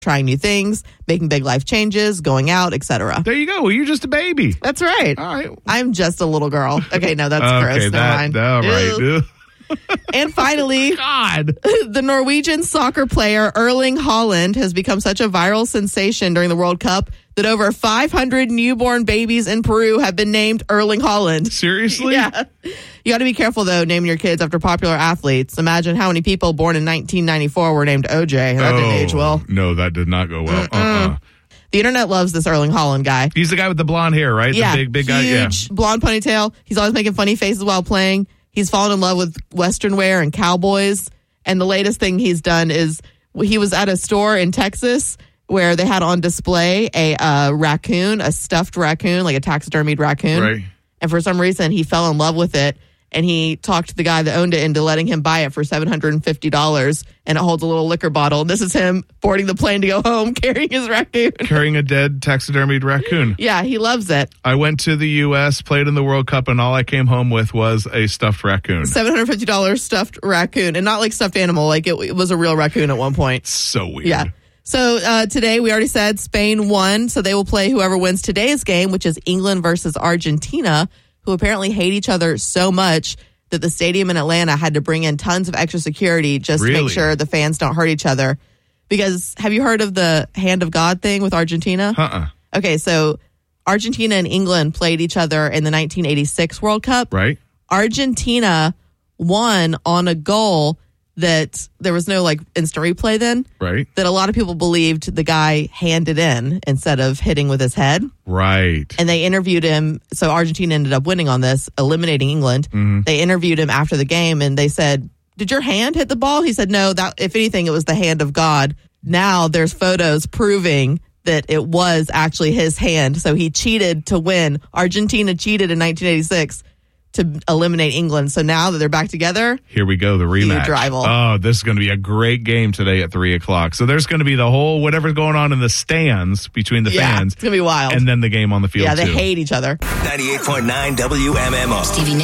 trying new things, making big life changes, going out, etc. There you go. Well, you're just a baby. That's right. All right. I'm just a little girl. Okay, no, that's gross. Never mind. All right. Ew. And finally, God. The Norwegian soccer player Erling Haaland has become such a viral sensation during the World Cup that over 500 newborn babies in Peru have been named Erling Haaland. Seriously? Yeah. You got to be careful, though, naming your kids after popular athletes. Imagine how many people born in 1994 were named OJ. That didn't age well. No, that did not go well. The internet loves this Erling Haaland guy. He's the guy with the blonde hair, right? Yeah, The big guy. Huge blonde ponytail. He's always making funny faces while playing. He's fallen in love with Western wear and cowboys. And the latest thing he's done is he was at a store in Texas where they had on display a raccoon, a stuffed raccoon, like a taxidermied raccoon. Right. And for some reason, he fell in love with it. And he talked the guy that owned it into letting him buy it for $750. And it holds a little liquor bottle. This is him boarding the plane to go home carrying his raccoon. Carrying a dead taxidermied raccoon. Yeah, he loves it. I went to the U.S., played in the World Cup, and all I came home with was a stuffed raccoon. $750 stuffed raccoon. And not like stuffed animal. Like it was a real raccoon at one point. So weird. Yeah. So today, we already said Spain won. So they will play whoever wins today's game, which is England versus Argentina, who apparently hate each other so much that the stadium in Atlanta had to bring in tons of extra security just to make sure the fans don't hurt each other. Because have you heard of the hand of God thing with Argentina? Okay, so Argentina and England played each other in the 1986 World Cup. Right. Argentina won on a goal that there was no like instant replay then. Right. That a lot of people believed the guy handed in instead of hitting with his head. Right. And they interviewed him. So Argentina ended up winning on this, eliminating England. Mm-hmm. They interviewed him after the game and they said, "Did your hand hit the ball?" He said, "No, that if anything, it was the hand of God." Now there's photos proving that it was actually his hand. So he cheated to win. Argentina cheated in 1986 to eliminate England. So now that they're back together, here we go, the rematch. Huge rival. Oh, this is going to be a great game today at 3:00. So there's going to be the whole whatever's going on in the stands between the fans. It's going to be wild. And then the game on the field, Yeah, they hate each other. 98.9 WMMR. Stevie